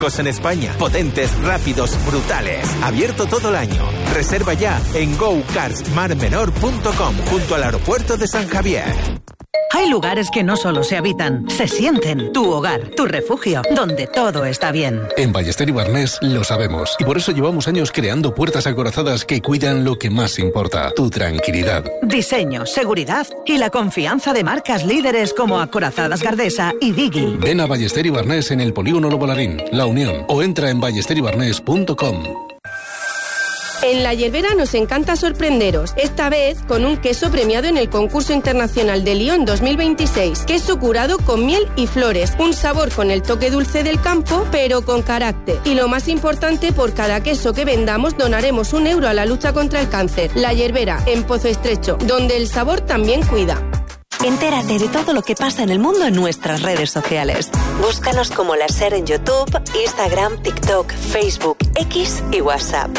En España, potentes, rápidos, brutales. Abierto todo el año. Reserva ya en gocarsmarmenor.com junto al aeropuerto de San Javier. Hay lugares que no solo se habitan, se sienten. Tu hogar, tu refugio, donde todo está bien. En Ballester y Barnés lo sabemos. Y por eso llevamos años creando puertas acorazadas que cuidan lo que más importa, tu tranquilidad. Diseño, seguridad y la confianza de marcas líderes como Acorazadas Gardesa y Diggy. Ven a Ballester y Barnés en el Polígono Lobo Larín, La Unión, o entra en ballesteribarnés.com. En La Hierbera nos encanta sorprenderos, esta vez con un queso premiado en el Concurso Internacional de Lyon 2026. Queso curado con miel y flores, un sabor con el toque dulce del campo, pero con carácter. Y lo más importante, por cada queso que vendamos donaremos €1 a la lucha contra el cáncer. La Hierbera, en Pozo Estrecho, donde el sabor también cuida. Entérate de todo lo que pasa en el mundo en nuestras redes sociales. Búscanos como La SER en YouTube, Instagram, TikTok, Facebook, X y WhatsApp.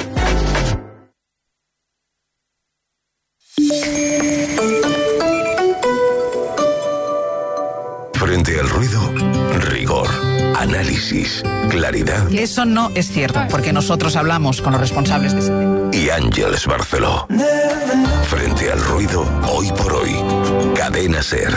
Frente al ruido, rigor, análisis, claridad. Eso no es cierto, porque nosotros hablamos con los responsables de ese tema. Y Ángeles Barceló. Frente al ruido, hoy por hoy. Cadena SER.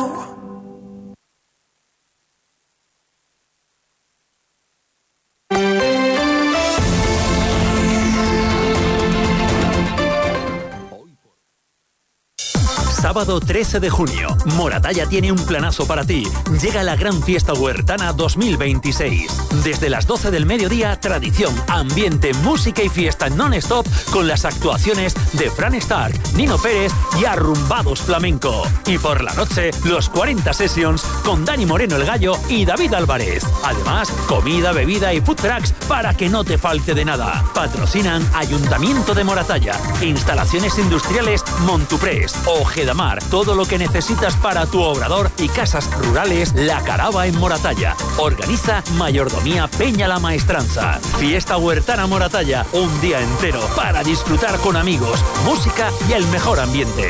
Sábado 13 de junio, Moratalla tiene un planazo para ti. Llega la Gran Fiesta Huertana 2026. Desde las 12 del mediodía, tradición, ambiente, música y fiesta non-stop con las actuaciones de Fran Stark, Nino Pérez y Arrumbados Flamenco. Y por la noche, los 40 Sessions con Dani Moreno el Gallo y David Álvarez. Además, comida, bebida y food trucks para que no te falte de nada. Patrocinan Ayuntamiento de Moratalla, Instalaciones Industriales Montuprés, Ojedamar, todo lo que necesitas para tu obrador y casas rurales La Carava en Moratalla. Organiza Mayordomía Peña La Maestranza. Fiesta Huertana Moratalla, un día entero para disfrutar con amigos, música y el mejor ambiente.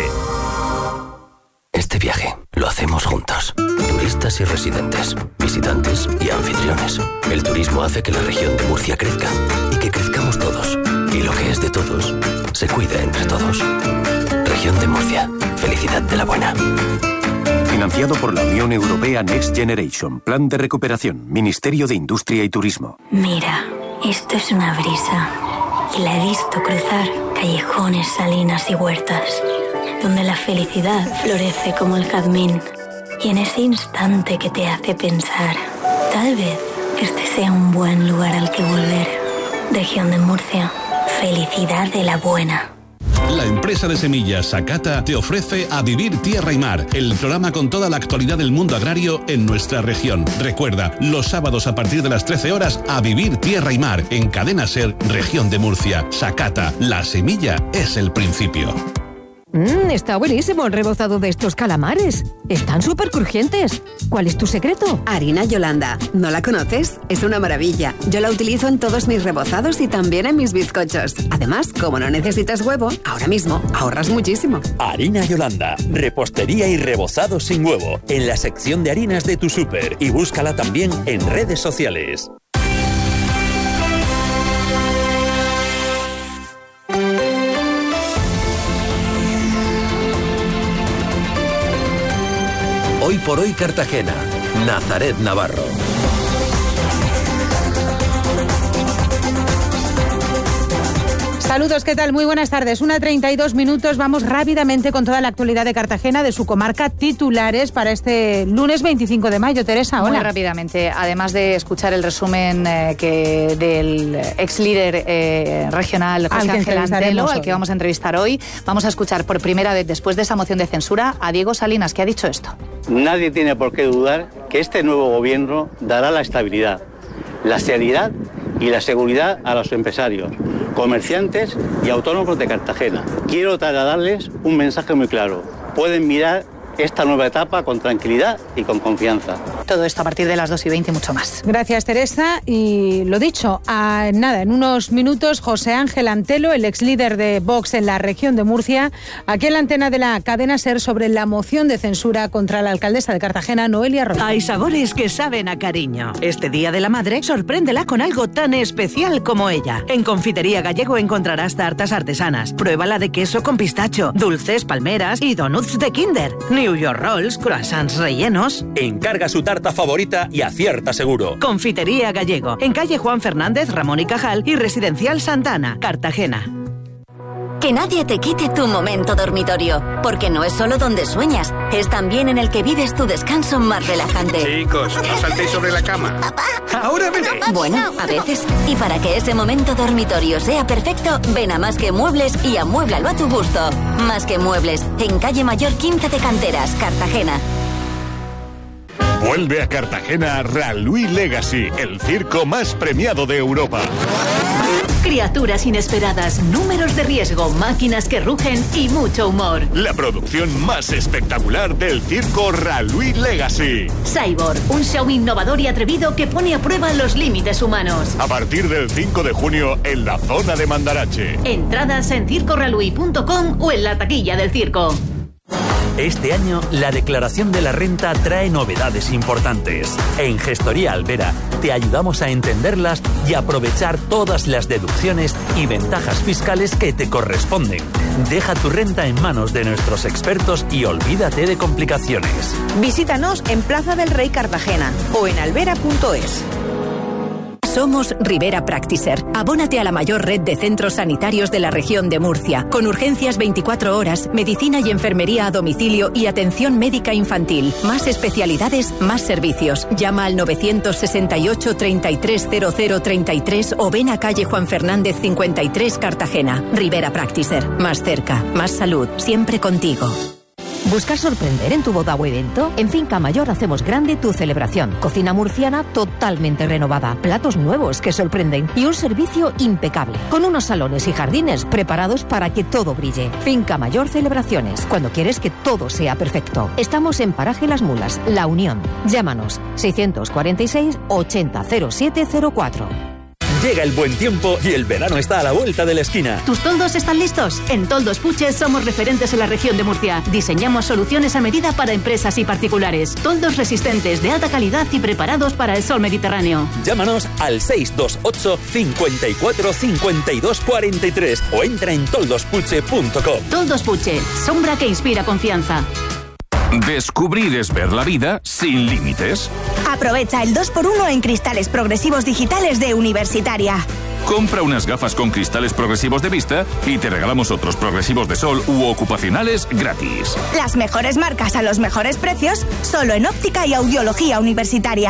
Este viaje lo hacemos juntos. Turistas y residentes, visitantes y anfitriones. El turismo hace que la región de Murcia crezca y que crezcamos todos. Y lo que es de todos, se cuida entre todos. Región de Murcia. Felicidad de la buena. Financiado por la Unión Europea Next Generation. Plan de recuperación. Ministerio de Industria y Turismo. Mira, esto es una brisa. Y la he visto cruzar callejones, salinas y huertas, donde la felicidad florece como el jazmín. Y en ese instante que te hace pensar, tal vez este sea un buen lugar al que volver. Región de Murcia. Felicidad de la buena. La empresa de semillas Sakata te ofrece A Vivir Tierra y Mar, el programa con toda la actualidad del mundo agrario en nuestra región. Recuerda, los sábados a partir de las 13 horas, A Vivir Tierra y Mar, en Cadena SER, Región de Murcia. Sakata, la semilla es el principio. Está buenísimo el rebozado de estos calamares. Están súper crujientes. ¿Cuál es tu secreto? Harina Yolanda. ¿No la conoces? Es una maravilla. Yo la utilizo en todos mis rebozados y también en mis bizcochos. Además, como no necesitas huevo, ahora mismo ahorras muchísimo. Harina Yolanda. Repostería y rebozado sin huevo. En la sección de harinas de tu súper. Y búscala también en redes sociales. Hoy por hoy Cartagena. Nazaret Navarro. Saludos, ¿qué tal? Muy buenas tardes. 1:32. Vamos rápidamente con toda la actualidad de Cartagena, de su comarca, titulares para este lunes 25 de mayo. Teresa, hola. Muy rápidamente, además de escuchar el resumen del ex líder regional José Ángel Antelo, al que vamos a entrevistar hoy, vamos a escuchar por primera vez, después de esa moción de censura, a Diego Salinas, que ha dicho esto. Nadie tiene por qué dudar que este nuevo gobierno dará la estabilidad, la seriedad y la seguridad a los empresarios, comerciantes y autónomos de Cartagena. Quiero trasladarles un mensaje muy claro. Pueden mirar esta nueva etapa con tranquilidad y con confianza. Todo esto a partir de las 2:20 y mucho más. Gracias, Teresa. Y lo dicho, en unos minutos, José Ángel Antelo, el ex líder de Vox en la región de Murcia, aquí en la antena de la cadena SER sobre la moción de censura contra la alcaldesa de Cartagena, Noelia Royo. Hay sabores que saben a cariño. Este Día de la Madre, sorpréndela con algo tan especial como ella. En Confitería Gallego encontrarás tartas artesanas. Pruébala de queso con pistacho, dulces, palmeras y donuts de Kinder. New York Rolls, croissants rellenos. Encarga su tarta favorita y acierta seguro. Confitería Gallego, en calle Juan Fernández, Ramón y Cajal y Residencial Santana, Cartagena. Que nadie te quite tu momento dormitorio, porque no es solo donde sueñas, es también en el que vives tu descanso más relajante. Chicos, no saltéis sobre la cama. Papá. Ahora veré. Bueno, a veces. Y para que ese momento dormitorio sea perfecto, ven a Más que Muebles y amuéblalo a tu gusto. Más que Muebles, en calle Mayor 15 de Canteras, Cartagena. Vuelve a Cartagena Ralui Legacy, el circo más premiado de Europa. Criaturas inesperadas, números de riesgo, máquinas que rugen y mucho humor. La producción más espectacular del circo Ralui Legacy. Cyborg, un show innovador y atrevido que pone a prueba los límites humanos. A partir del 5 de junio en la zona de Mandarache. Entradas en circoralui.com o en la taquilla del circo. Este año, la declaración de la renta trae novedades importantes. En Gestoría Albera, te ayudamos a entenderlas y aprovechar todas las deducciones y ventajas fiscales que te corresponden. Deja tu renta en manos de nuestros expertos y olvídate de complicaciones. Visítanos en Plaza del Rey Cartagena o en albera.es. Somos Rivera Practicer. Abónate a la mayor red de centros sanitarios de la región de Murcia, con urgencias 24 horas, medicina y enfermería a domicilio y atención médica infantil. Más especialidades, más servicios. Llama al 968 330033 o ven a calle Juan Fernández 53, Cartagena. Rivera Practicer. Más cerca, más salud, siempre contigo. ¿Buscas sorprender en tu boda o evento? En Finca Mayor hacemos grande tu celebración. Cocina murciana totalmente renovada, platos nuevos que sorprenden y un servicio impecable, con unos salones y jardines preparados para que todo brille. Finca Mayor Celebraciones, cuando quieres que todo sea perfecto. Estamos en Paraje Las Mulas, La Unión. Llámanos 646 800704. Llega el buen tiempo y el verano está a la vuelta de la esquina. ¿Tus toldos están listos? En Toldos Puche somos referentes en la región de Murcia. Diseñamos soluciones a medida para empresas y particulares. Toldos resistentes, de alta calidad y preparados para el sol mediterráneo. Llámanos al 628 54 52 43 o entra en toldospuche.com. Toldos Puche, sombra que inspira confianza. Descubrir es ver la vida sin límites. Aprovecha el 2x1 en cristales progresivos digitales de Universitaria. Compra unas gafas con cristales progresivos de vista y te regalamos otros progresivos de sol u ocupacionales gratis. Las mejores marcas a los mejores precios, solo en Óptica y Audiología Universitaria.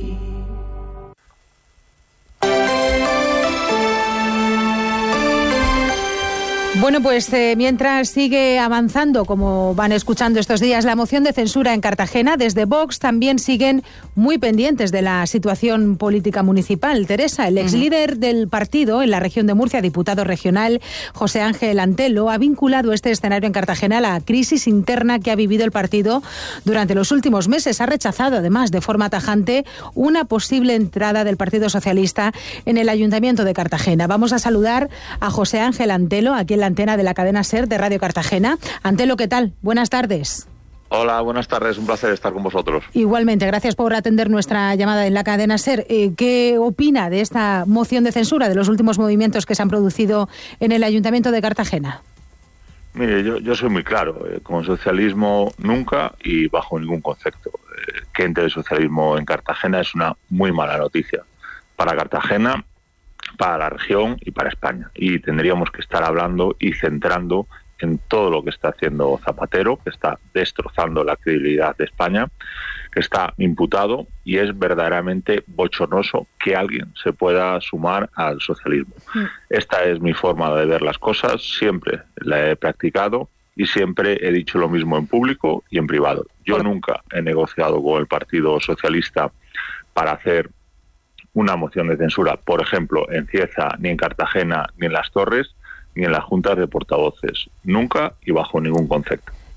Bueno, pues mientras sigue avanzando, como van escuchando estos días, la moción de censura en Cartagena, desde Vox también siguen muy pendientes de la situación política municipal. Teresa, el ex líder del partido en la región de Murcia, diputado regional, José Ángel Antelo, ha vinculado este escenario en Cartagena a la crisis interna que ha vivido el partido durante los últimos meses. Ha rechazado, además, de forma tajante, una posible entrada del Partido Socialista en el Ayuntamiento de Cartagena. Vamos a saludar a José Ángel Antelo, aquí en la antena de la cadena SER de Radio Cartagena. Antelo, ¿qué tal? Buenas tardes. Hola, buenas tardes. Un placer estar con vosotros. Igualmente, gracias por atender nuestra llamada en la cadena SER. ¿Qué opina de esta moción de censura, de los últimos movimientos que se han producido en el Ayuntamiento de Cartagena? Mire, yo soy muy claro. Con socialismo nunca y bajo ningún concepto. Que entre el socialismo en Cartagena es una muy mala noticia para Cartagena, para la región y para España. Y tendríamos que estar hablando y centrando en todo lo que está haciendo Zapatero, que está destrozando la credibilidad de España, que está imputado, y es verdaderamente bochornoso que alguien se pueda sumar al socialismo. Esta es mi forma de ver las cosas, siempre la he practicado y siempre he dicho lo mismo en público y en privado. Yo nunca he negociado con el Partido Socialista para hacer una moción de censura, por ejemplo, en Cieza, ni en Cartagena, ni en Las Torres, ni en las juntas de portavoces. Nunca y bajo ningún concepto.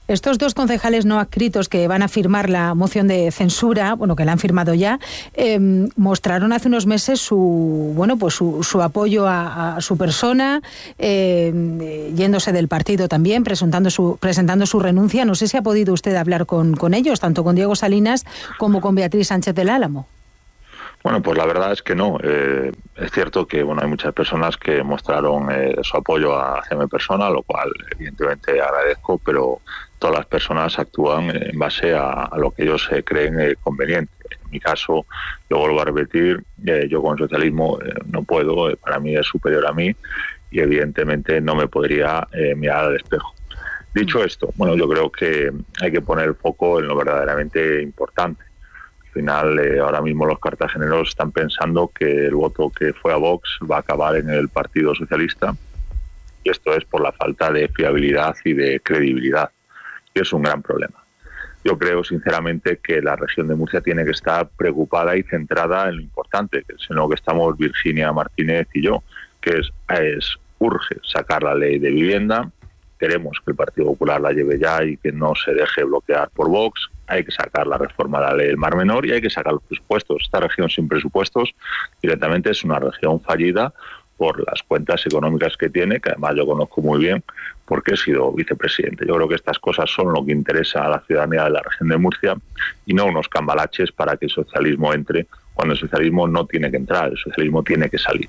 Estos dos concejales no adscritos que van a firmar la moción de censura, bueno, que la han firmado ya, mostraron hace unos meses su apoyo a su persona, yéndose del partido también, presentando su renuncia. No sé si ha podido usted hablar con ellos, tanto con Diego Salinas como con Beatriz Sánchez del Álamo. Bueno, pues la verdad es que no. Es cierto que hay muchas personas que mostraron su apoyo hacia mi persona, lo cual evidentemente agradezco, pero todas las personas actúan en base a lo que ellos creen conveniente. En mi caso, yo vuelvo a repetir, yo con el socialismo no puedo, para mí es superior a mí y evidentemente no me podría mirar al espejo. Dicho esto, yo creo que hay que poner el foco en lo verdaderamente importante. Al final, ahora mismo los cartageneros están pensando que el voto que fue a Vox va a acabar en el Partido Socialista, y esto es por la falta de fiabilidad y de credibilidad, y es un gran problema. Yo creo sinceramente que la región de Murcia tiene que estar preocupada y centrada en lo importante, que es en lo que estamos Virginia Martínez y yo, que urge sacar la ley de vivienda. Queremos que el Partido Popular la lleve ya y que no se deje bloquear por Vox. Hay que sacar la reforma de la ley del Mar Menor y hay que sacar los presupuestos. Esta región sin presupuestos directamente es una región fallida por las cuentas económicas que tiene, que además yo conozco muy bien porque he sido vicepresidente. Yo creo que estas cosas son lo que interesa a la ciudadanía de la región de Murcia y no unos cambalaches para que el socialismo entre cuando el socialismo no tiene que entrar, el socialismo tiene que salir.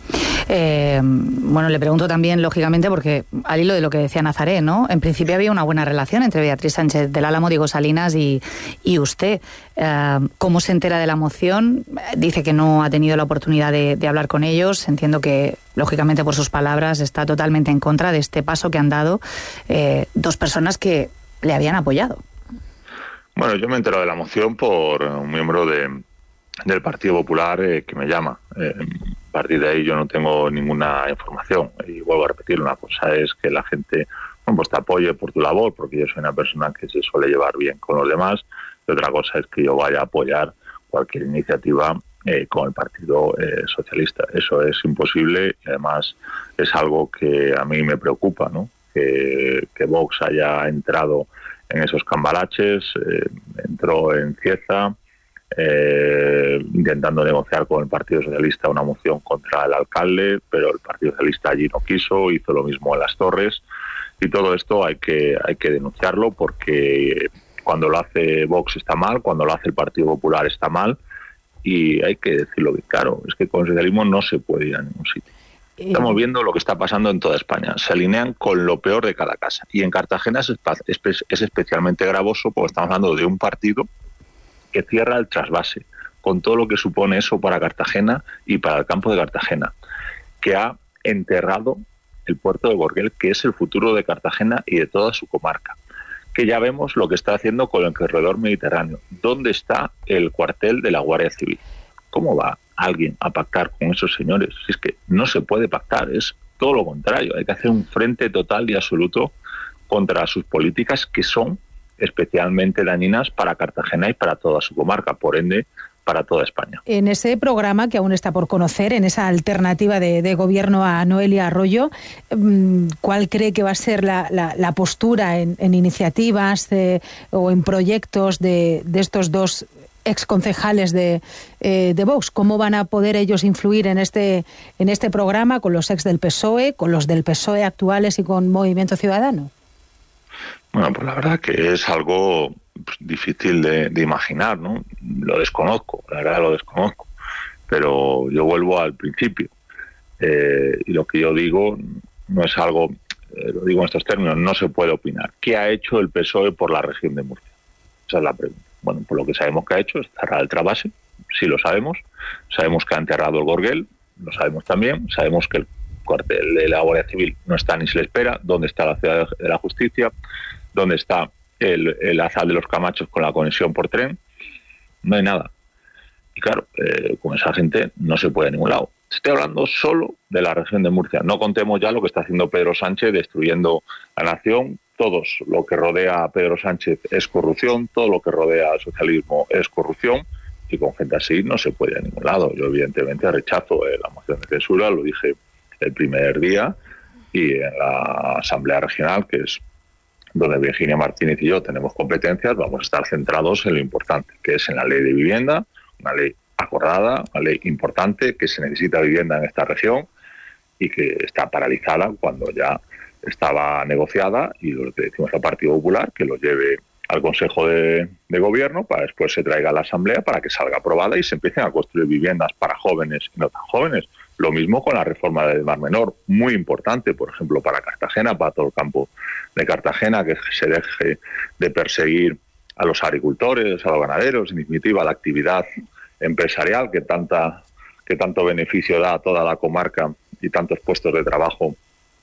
Le pregunto también, lógicamente, porque al hilo de lo que decía Nazaré, ¿no? En principio había una buena relación entre Beatriz Sánchez del Álamo, Diego Salinas y usted. ¿Cómo se entera de la moción? Dice que no ha tenido la oportunidad de hablar con ellos. Entiendo que, lógicamente, por sus palabras, está totalmente en contra de este paso que han dado dos personas que le habían apoyado. Bueno, yo me he enterado de la moción por un miembro del Partido Popular que me llama. A partir de ahí yo no tengo ninguna información y vuelvo a repetir, una cosa es que la gente te apoye por tu labor, porque yo soy una persona que se suele llevar bien con los demás, y otra cosa es que yo vaya a apoyar cualquier iniciativa con el Partido Socialista. Eso es imposible y además es algo que a mí me preocupa, ¿no? Que Vox haya entrado en esos cambalaches, entró en Cieza, intentando negociar con el Partido Socialista una moción contra el alcalde, pero el Partido Socialista allí no quiso, hizo lo mismo en Las Torres, y todo esto hay que denunciarlo, porque cuando lo hace Vox está mal, cuando lo hace el Partido Popular está mal, y hay que decirlo bien claro, es que con el socialismo no se puede ir a ningún sitio. Estamos viendo lo que está pasando en toda España, se alinean con lo peor de cada casa, y en Cartagena es especialmente gravoso porque estamos hablando de un partido que cierra el trasvase, con todo lo que supone eso para Cartagena y para el campo de Cartagena, que ha enterrado el puerto de Gorguel, que es el futuro de Cartagena y de toda su comarca, que ya vemos lo que está haciendo con el corredor mediterráneo. ¿Dónde está el cuartel de la Guardia Civil? ¿Cómo va alguien a pactar con esos señores? Si es que no se puede pactar, es todo lo contrario, hay que hacer un frente total y absoluto contra sus políticas, que son especialmente dañinas para Cartagena y para toda su comarca, por ende, para toda España. En ese programa que aún está por conocer, en esa alternativa de gobierno a Noelia Arroyo, ¿cuál cree que va a ser la postura en iniciativas o en proyectos de estos dos exconcejales de Vox? ¿Cómo van a poder ellos influir en este programa con los ex del PSOE, con los del PSOE actuales y con Movimiento Ciudadano? Bueno, pues la verdad que es algo difícil de imaginar, ¿no? Lo desconozco, la verdad lo desconozco, pero yo vuelvo al principio. Y lo que yo digo no es algo, lo digo en estos términos, no se puede opinar. ¿Qué ha hecho el PSOE por la región de Murcia? Esa es la pregunta. Bueno, por lo que sabemos que ha hecho es cerrar el trasvase, sí lo sabemos que ha enterrado el Gorguel, lo sabemos también, sabemos que el cuartel de la Guardia Civil no está ni se le espera, dónde está la Ciudad de la Justicia, dónde está el Azal de los Camachos con la conexión por tren, no hay nada. Y claro, con esa gente no se puede a ningún lado. Estoy hablando solo de la región de Murcia, no contemos ya lo que está haciendo Pedro Sánchez destruyendo la nación. Todo lo que rodea a Pedro Sánchez es corrupción, todo lo que rodea al socialismo es corrupción, y con gente así no se puede a ningún lado. Yo evidentemente rechazo la moción de censura, lo dije el primer día, y en la Asamblea Regional, que es donde Virginia Martínez y yo tenemos competencias, vamos a estar centrados en lo importante, que es en la ley de vivienda, una ley acordada, una ley importante, que se necesita vivienda en esta región y que está paralizada cuando ya estaba negociada, y lo que decimos al Partido Popular, que lo lleve al Consejo de Gobierno para después se traiga a la Asamblea para que salga aprobada y se empiecen a construir viviendas para jóvenes y no tan jóvenes. Lo mismo con la reforma del Mar Menor, muy importante, por ejemplo, para Cartagena, para todo el campo de Cartagena, que se deje de perseguir a los agricultores, a los ganaderos, en definitiva, la actividad empresarial que tanto beneficio da a toda la comarca y tantos puestos de trabajo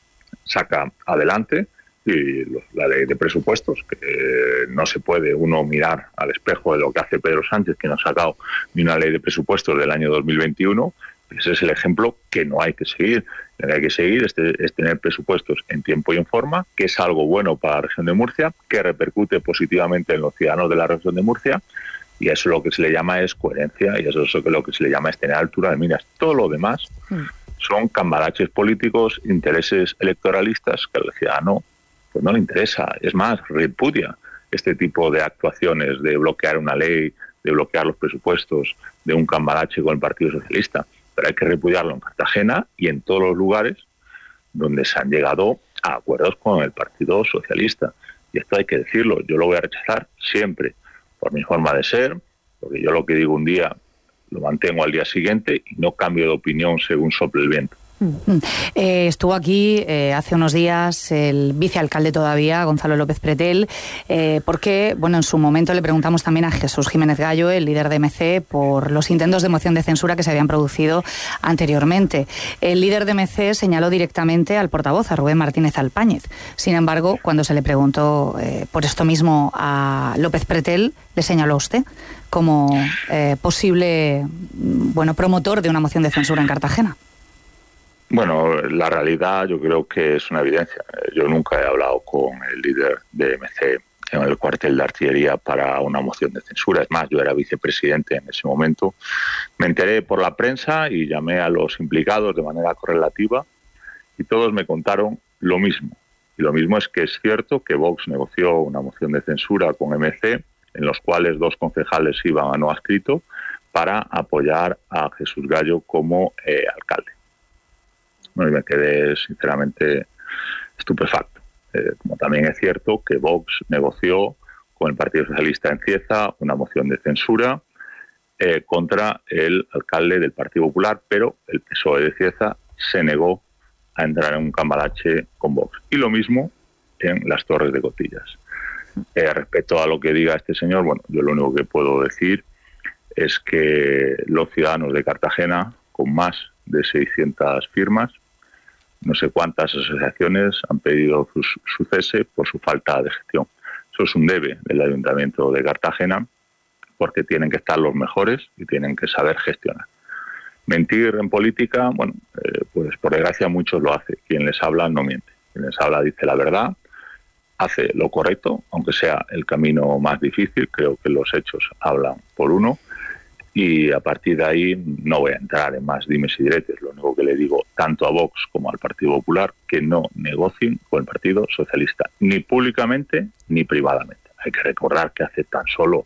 saca adelante. Y la ley de presupuestos, que no se puede uno mirar al espejo de lo que hace Pedro Sánchez, que no ha sacado ni una ley de presupuestos del año 2021, ese es el ejemplo que no hay que seguir. Lo que hay que seguir es tener presupuestos en tiempo y en forma, que es algo bueno para la región de Murcia, que repercute positivamente en los ciudadanos de la región de Murcia, y eso lo que se le llama es coherencia, y eso es lo que se le llama es tener altura de miras. Todo lo demás son cambalaches políticos, intereses electoralistas que al ciudadano pues no le interesa. Es más, repudia este tipo de actuaciones de bloquear una ley, de bloquear los presupuestos, de un cambalache con el Partido Socialista. Pero hay que repudiarlo en Cartagena y en todos los lugares donde se han llegado a acuerdos con el Partido Socialista. Y esto hay que decirlo, yo lo voy a rechazar siempre, por mi forma de ser, porque yo lo que digo un día lo mantengo al día siguiente y no cambio de opinión según sople el viento. Estuvo aquí hace unos días el vicealcalde todavía, Gonzalo López Pretel, porque en su momento le preguntamos también a Jesús Jiménez Gallo, el líder de MC, por los intentos de moción de censura que se habían producido anteriormente. El líder de MC señaló directamente al portavoz, a Rubén Martínez Alpáñez. Sin embargo, cuando se le preguntó por esto mismo a López Pretel, le señaló a usted como posible promotor de una moción de censura en Cartagena. Bueno, la realidad yo creo que es una evidencia. Yo nunca he hablado con el líder de MC en el cuartel de artillería para una moción de censura. Es más, yo era vicepresidente en ese momento. Me enteré por la prensa y llamé a los implicados de manera correlativa y todos me contaron lo mismo. Y lo mismo es que es cierto que Vox negoció una moción de censura con MC, en los cuales 2 concejales iban a no adscrito para apoyar a Jesús Gallo como alcalde. Y me quedé sinceramente estupefacto. Como también es cierto que Vox negoció con el Partido Socialista en Cieza una moción de censura contra el alcalde del Partido Popular, pero el PSOE de Cieza se negó a entrar en un cambalache con Vox. Y lo mismo en las Torres de Cotillas. Respecto a lo que diga este señor, yo lo único que puedo decir es que los ciudadanos de Cartagena, con más de 600 firmas, no sé cuántas asociaciones han pedido su cese por su falta de gestión. Eso es un debe del Ayuntamiento de Cartagena, porque tienen que estar los mejores y tienen que saber gestionar. Mentir en política, pues por desgracia muchos lo hacen. Quien les habla no miente. Quien les habla dice la verdad, hace lo correcto, aunque sea el camino más difícil. Creo que los hechos hablan por uno. Y a partir de ahí no voy a entrar en más dimes y diretes. Lo único que le digo tanto a Vox como al Partido Popular, que no negocien con el Partido Socialista, ni públicamente ni privadamente. Hay que recordar que hace tan solo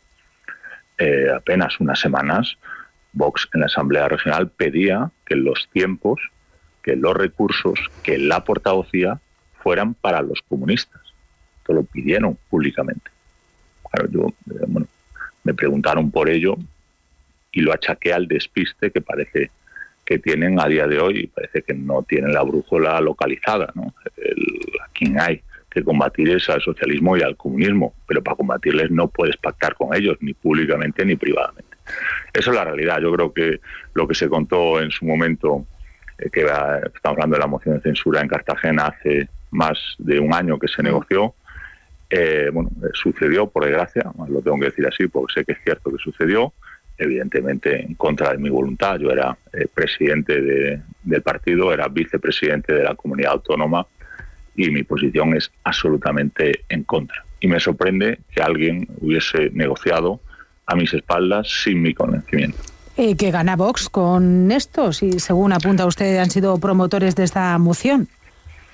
apenas unas semanas Vox en la Asamblea Regional pedía que los tiempos, que los recursos, que la portavocía fueran para los comunistas. Esto lo pidieron públicamente. Claro, me preguntaron por ello y lo achaqué al despiste que parece que tienen a día de hoy, y parece que no tienen la brújula localizada, ¿no? A quien hay que combatir es al socialismo y al comunismo, pero para combatirles no puedes pactar con ellos, ni públicamente ni privadamente. Esa es la realidad. Yo creo que lo que se contó en su momento, que estamos hablando de la moción de censura en Cartagena hace más de un año que se negoció, sucedió, por desgracia, lo tengo que decir así porque sé que es cierto que sucedió, evidentemente en contra de mi voluntad. Yo era presidente del partido, era vicepresidente de la comunidad autónoma y mi posición es absolutamente en contra. Y me sorprende que alguien hubiese negociado a mis espaldas sin mi conocimiento. ¿Qué gana Vox con esto? Si según apunta usted han sido promotores de esta moción.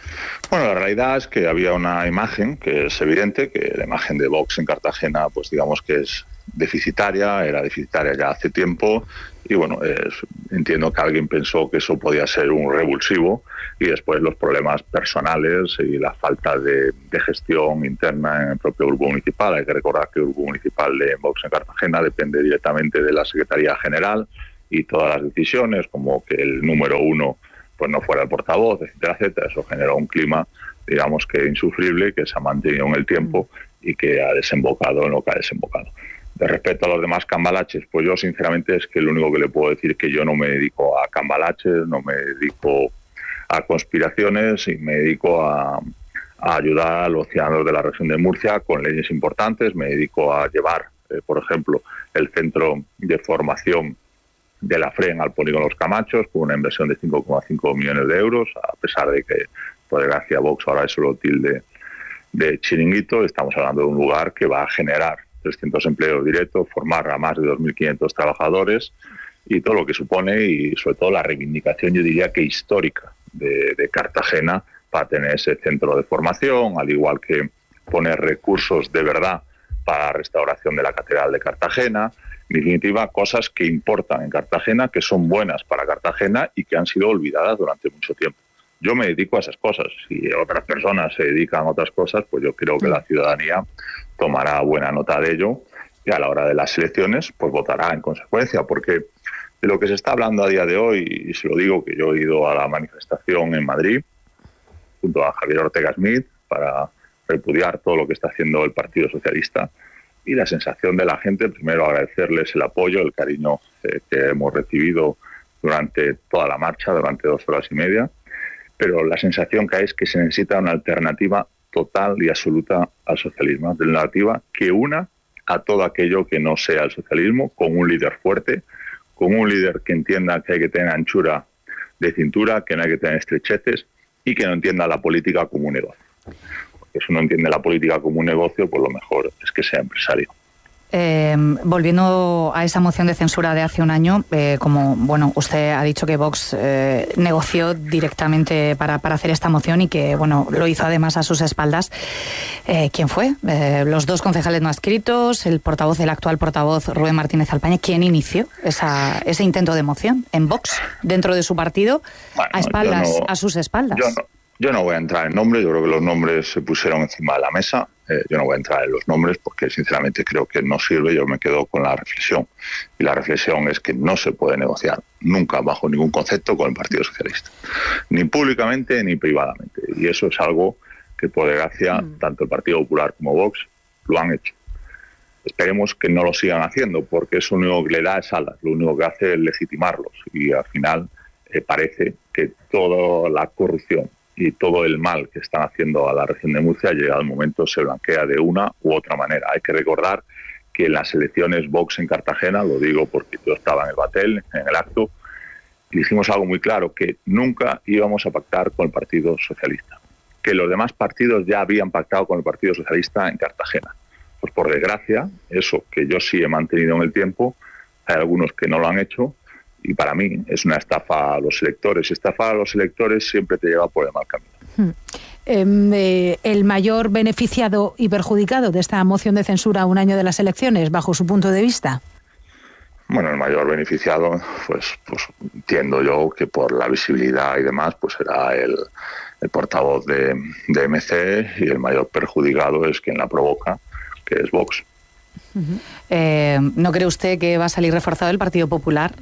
Bueno, la realidad es que había una imagen que es evidente, que la imagen de Vox en Cartagena, pues digamos que es deficitaria, era deficitaria ya hace tiempo, y bueno, entiendo que alguien pensó que eso podía ser un revulsivo, y después los problemas personales y la falta de gestión interna en el propio grupo municipal. Hay que recordar que el grupo municipal de Vox en Cartagena depende directamente de la Secretaría General, y todas las decisiones, como que el número 1 pues no fuera el portavoz, etcétera, etcétera, eso generó un clima, digamos que insufrible, que se ha mantenido en el tiempo y que ha desembocado en lo que ha desembocado. De respecto a los demás cambalaches, pues yo sinceramente es que lo único que le puedo decir es que yo no me dedico a cambalaches, no me dedico a conspiraciones, y me dedico a ayudar a los ciudadanos de la región de Murcia con leyes importantes. Me dedico a llevar, por ejemplo, el centro de formación de la FREN al polígono Los Camachos, con una inversión de 5,5 millones de euros, a pesar de que, por desgracia, Vox ahora eso lo tilde de chiringuito. Estamos hablando de un lugar que va a generar 300 empleos directos, formar a más de 2.500 trabajadores, y todo lo que supone, y sobre todo la reivindicación, yo diría que histórica, de Cartagena para tener ese centro de formación, al igual que poner recursos de verdad para la restauración de la Catedral de Cartagena. En definitiva, cosas que importan en Cartagena, que son buenas para Cartagena y que han sido olvidadas durante mucho tiempo. Yo me dedico a esas cosas. Si otras personas se dedican a otras cosas, pues yo creo que la ciudadanía tomará buena nota de ello, y a la hora de las elecciones pues votará en consecuencia, porque de lo que se está hablando a día de hoy, y se lo digo que yo he ido a la manifestación en Madrid junto a Javier Ortega Smith para repudiar todo lo que está haciendo el Partido Socialista, y la sensación de la gente, primero agradecerles el apoyo, el cariño que hemos recibido durante toda la marcha, durante 2 horas y media, pero la sensación que hay es que se necesita una alternativa total y absoluta al socialismo, una alternativa que una a todo aquello que no sea el socialismo, con un líder fuerte, con un líder que entienda que hay que tener anchura de cintura, que no hay que tener estrecheces, y que no entienda la política como un negocio. Porque si uno entiende la política como un negocio, pues lo mejor es que sea empresario. Volviendo a esa moción de censura de hace un año, como bueno, usted ha dicho que Vox negoció directamente para hacer esta moción, y que bueno, lo hizo además a sus espaldas. ¿Quién fue? Los 2 concejales no adscritos, el actual portavoz Rubén Martínez Alpaña. ¿Quién inició ese intento de moción en Vox, dentro de su partido, bueno, a sus espaldas? Yo no voy a entrar en nombres, yo creo que los nombres se pusieron encima de la mesa. Yo no voy a entrar en los nombres porque sinceramente creo que no sirve. Yo me quedo con la reflexión, y la reflexión es que no se puede negociar nunca bajo ningún concepto con el Partido Socialista, ni públicamente ni privadamente, y eso es algo que por desgracia tanto el Partido Popular como Vox lo han hecho. Esperemos que no lo sigan haciendo, porque eso lo único que le da es alas, lo único que hace es legitimarlos, y al final parece que toda la corrupción y todo el mal que están haciendo a la región de Murcia, llegado el momento, se blanquea de una u otra manera. Hay que recordar que en las elecciones Vox en Cartagena, lo digo porque yo estaba en el Batel, en el acto, dijimos algo muy claro, que nunca íbamos a pactar con el Partido Socialista, que los demás partidos ya habían pactado con el Partido Socialista en Cartagena. Pues por desgracia, eso que yo sí he mantenido en el tiempo, hay algunos que no lo han hecho, y para mí es una estafa a los electores. Estafar a los electores siempre te lleva por el mal camino. ¿El mayor beneficiado y perjudicado de esta moción de censura a un año de las elecciones, bajo su punto de vista? Bueno, el mayor beneficiado, pues entiendo yo que por la visibilidad y demás, pues será el portavoz de MC, y el mayor perjudicado es quien la provoca, que es Vox. ¿No cree usted que va a salir reforzado el Partido Popular?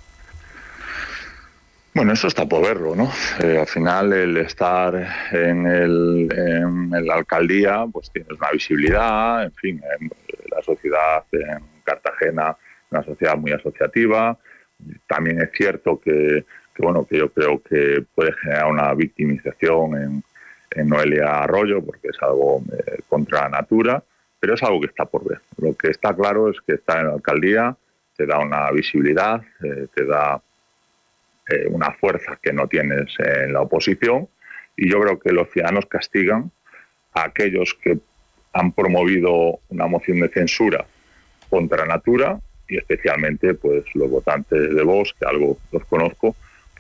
Bueno, eso está por verlo, ¿no? Al final, el estar en la alcaldía, pues tienes una visibilidad, en fin, la sociedad en Cartagena, una sociedad muy asociativa. También es cierto que yo creo que puede generar una victimización en Noelia Arroyo, porque es algo contra natura, pero es algo que está por ver. Lo que está claro es que estar en la alcaldía te da una visibilidad, te da una fuerza que no tienes en la oposición, y yo creo que los ciudadanos castigan a aquellos que han promovido una moción de censura contra natura, y especialmente pues los votantes de Vox, que algo los conozco,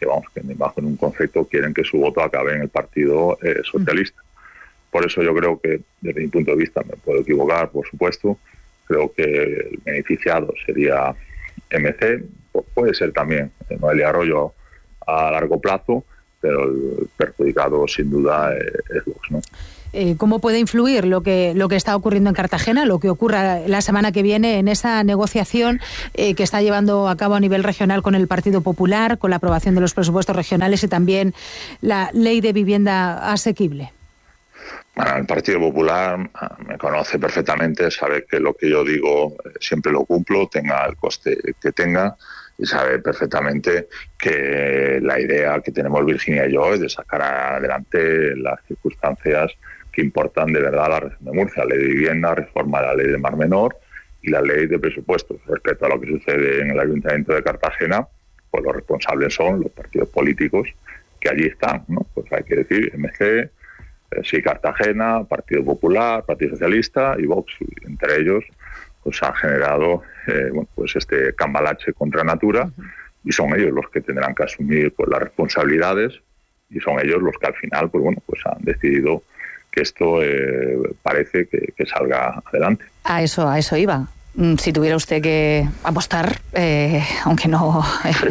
bajo en un concepto quieren que su voto acabe en el Partido Socialista. Por eso yo creo que, desde mi punto de vista, me puedo equivocar, por supuesto, creo que el beneficiado sería MC, puede ser también Noelia Arroyo a largo plazo, pero el perjudicado sin duda es Vox, ¿no? ¿Cómo puede influir lo que está ocurriendo en Cartagena, lo que ocurra la semana que viene en esa negociación que está llevando a cabo a nivel regional con el Partido Popular, con la aprobación de los presupuestos regionales y también la ley de vivienda asequible? Bueno, el Partido Popular me conoce perfectamente, sabe que lo que yo digo siempre lo cumplo, tenga el coste que tenga, y sabe perfectamente que la idea que tenemos Virginia y yo es de sacar adelante las circunstancias que importan de verdad a la región de Murcia: la ley de vivienda, reforma de la ley de Mar Menor y la ley de presupuestos. Respecto a lo que sucede en el Ayuntamiento de Cartagena, pues los responsables son los partidos políticos que allí están, ¿no? Pues hay que decir, MC, sí, Cartagena, Partido Popular, Partido Socialista y Vox. Entre ellos pues ha generado pues este cambalache contra natura, y son ellos los que tendrán que asumir pues las responsabilidades, y son ellos los que al final pues han decidido que esto parece que salga adelante. A eso iba. Si tuviera usted que apostar, aunque no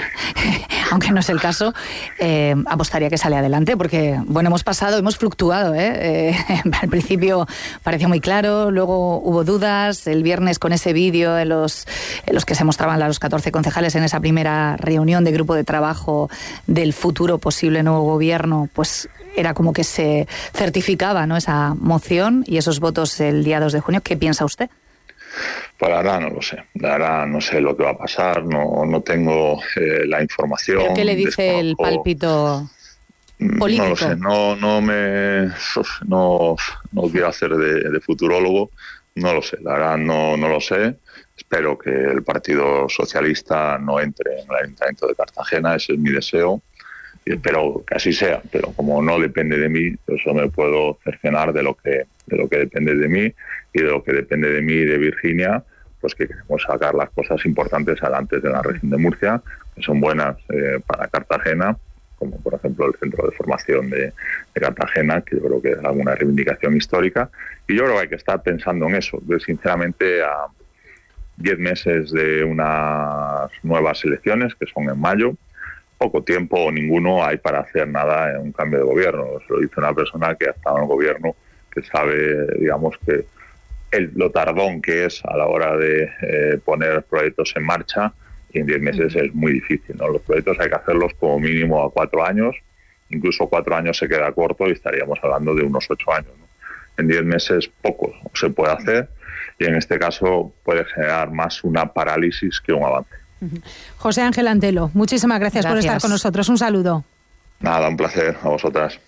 es el caso, apostaría que sale adelante, porque hemos fluctuado, al principio parecía muy claro, luego hubo dudas, el viernes con ese vídeo en los que se mostraban a los 14 concejales en esa primera reunión de grupo de trabajo del futuro posible nuevo gobierno, pues era como que se certificaba, ¿no?, esa moción y esos votos el día 2 de junio. ¿Qué piensa usted? Pues ahora no lo sé. Ahora no sé lo que va a pasar, no tengo la información. ¿Pero qué le dice el pálpito político? No lo sé, no quiero hacer de futurólogo, no lo sé, la verdad no lo sé. Espero que el Partido Socialista no entre en el Ayuntamiento de Cartagena, ese es mi deseo, y espero que así sea, pero como no depende de mí, yo solo me puedo cercenar de lo que depende de mí, y de lo que depende de mí y de Virginia, pues que queremos sacar las cosas importantes adelante de la región de Murcia, que son buenas para Cartagena, como por ejemplo el centro de formación de Cartagena, que yo creo que es alguna reivindicación histórica, y yo creo que hay que estar pensando en eso. Yo, sinceramente, a 10 meses de unas nuevas elecciones, que son en mayo, poco tiempo o ninguno hay para hacer nada en un cambio de gobierno. Se lo dice una persona que ha estado en el gobierno, que sabe, digamos, que lo tardón que es a la hora de poner proyectos en marcha, y en 10 meses es muy difícil, ¿no? Los proyectos hay que hacerlos como mínimo a 4 años, incluso 4 años se queda corto y estaríamos hablando de unos 8 años, ¿no? En 10 meses poco se puede hacer, y en este caso puede generar más una parálisis que un avance. José Ángel Antelo, muchísimas gracias por estar con nosotros. Un saludo. Nada, un placer a vosotras.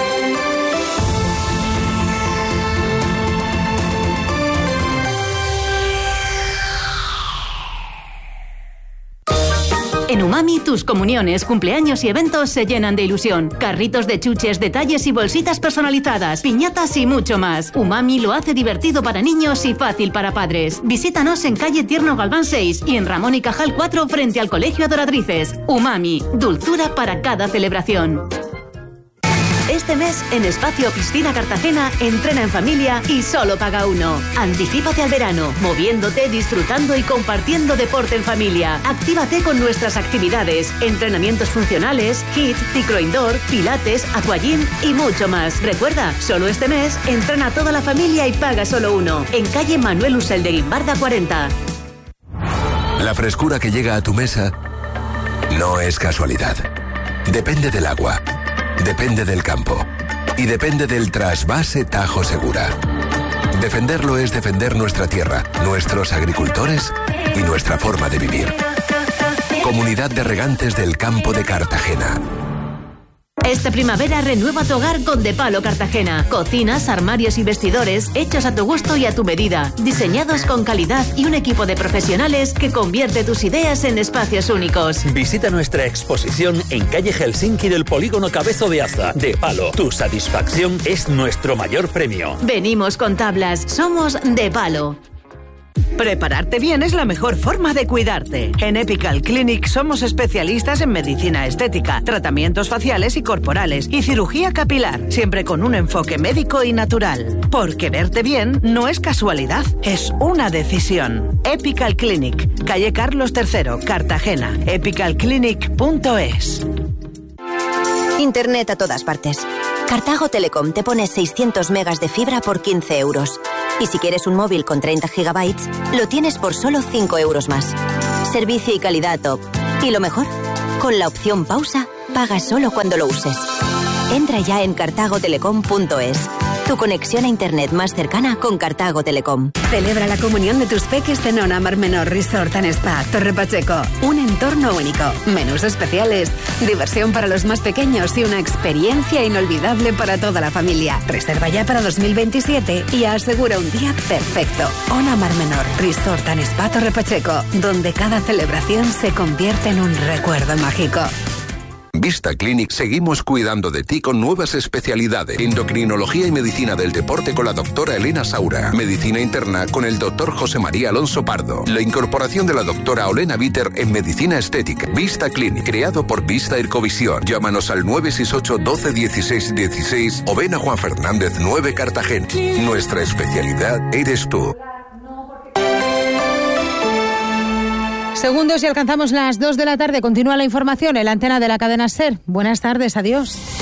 En Umami, tus comuniones, cumpleaños y eventos se llenan de ilusión. Carritos de chuches, detalles y bolsitas personalizadas, piñatas y mucho más. Umami lo hace divertido para niños y fácil para padres. Visítanos en calle Tierno Galván 6 y en Ramón y Cajal 4 frente al Colegio Adoratrices. Umami, dulzura para cada celebración. Este mes, en Espacio Piscina Cartagena, entrena en familia y solo paga uno. Anticípate al verano, moviéndote, disfrutando y compartiendo deporte en familia. Actívate con nuestras actividades, entrenamientos funcionales, HIIT, ciclo indoor, pilates, aquagym y mucho más. Recuerda, solo este mes, entrena toda la familia y paga solo uno. En calle Manuel Usel de Guimbarda 40. La frescura que llega a tu mesa no es casualidad. Depende del agua. Depende del campo y depende del trasvase Tajo Segura. Defenderlo es defender nuestra tierra, nuestros agricultores y nuestra forma de vivir. Comunidad de Regantes del Campo de Cartagena. Esta primavera renueva tu hogar con De Palo Cartagena. Cocinas, armarios y vestidores hechos a tu gusto y a tu medida. Diseñados con calidad y un equipo de profesionales que convierte tus ideas en espacios únicos. Visita nuestra exposición en calle Helsinki del Polígono Cabezo de Aza. De Palo, tu satisfacción es nuestro mayor premio. Venimos con tablas. Somos De Palo. Prepararte bien es la mejor forma de cuidarte. En Epical Clinic somos especialistas en medicina estética, tratamientos faciales y corporales y cirugía capilar, siempre con un enfoque médico y natural. Porque verte bien no es casualidad, es una decisión. Epical Clinic, calle Carlos III, Cartagena. epicalclinic.es. Internet a todas partes. Cartago Telecom te pone 600 megas de fibra por 15 euros. Y si quieres un móvil con 30 gigabytes, lo tienes por solo 5 euros más. Servicio y calidad top. Y lo mejor, con la opción pausa, pagas solo cuando lo uses. Entra ya en cartagotelecom.es. Tu conexión a internet más cercana con Cartago Telecom. Celebra la comunión de tus peques en Ona Mar Menor Resort and Spa, Torre Pacheco. Un entorno único, menús especiales, diversión para los más pequeños y una experiencia inolvidable para toda la familia. Reserva ya para 2027 y asegura un día perfecto. Ona Mar Menor Resort and Spa, Torre Pacheco, donde cada celebración se convierte en un recuerdo mágico. Vista Clinic seguimos cuidando de ti con nuevas especialidades. Endocrinología y medicina del deporte con la doctora Elena Saura. Medicina interna con el doctor José María Alonso Pardo. La incorporación de la doctora Olena Bitter en medicina estética. Vista Clinic, creado por Vista Ercovisión. Llámanos al 968 12 16 16 o ven a Juan Fernández 9 Cartagena. Nuestra especialidad eres tú. Segundos y alcanzamos las 2 de la tarde. Continúa la información en la antena de la cadena SER. Buenas tardes, adiós.